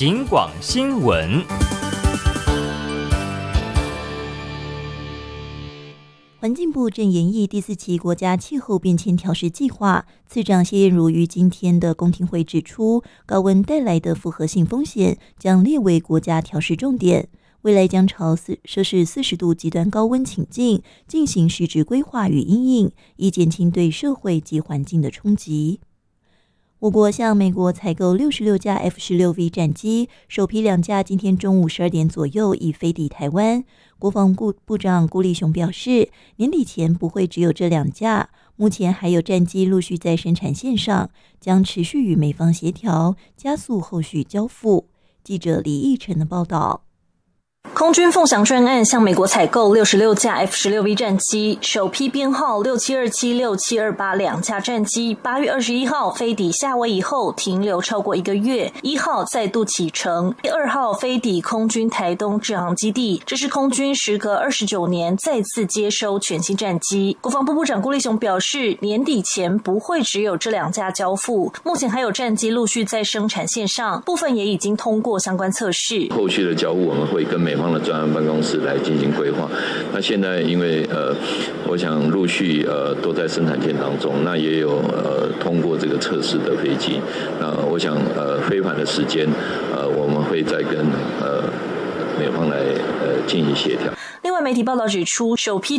警广新闻。 环境部正研议第4期国家气候变迁调试计划，次长谢燕如于今天的公听会指出，高温带来的复合性风险将列为国家调试重点，未来将朝摄氏40度极端高温情境进行实质规划与因应，以减轻对社会及环境的冲击。我国向美国采购66架 F-16V 战机，首批2架今天中午12点左右已飞抵台湾。国防部长顾立雄表示，年底前不会只有这2架，目前还有战机陆续在生产线上，将持续与美方协调，加速后续交付。记者李义成的报道。 空军凤翔专案向美国采购66架 F-16V 战机，首批编号6727、6728 2架战机8月21号飞抵夏威夷后停留超过1个月，1号再度启程，2号飞抵空军台东志航基地，这是空军时隔29年再次接收全新战机。国防部部长顾立雄表示，年底前不会只有这2架交付，目前还有战机陆续在生产线上，部分也已经通过相关测试。 后续的交付我们会跟美方的专案办公室来进行规划。那现在因为我想陆续都在生产线当中，那也有通过这个测试的飞机。那我想飞返的时间我们会再跟美方来进行协调。 另外，媒体报道指出，首批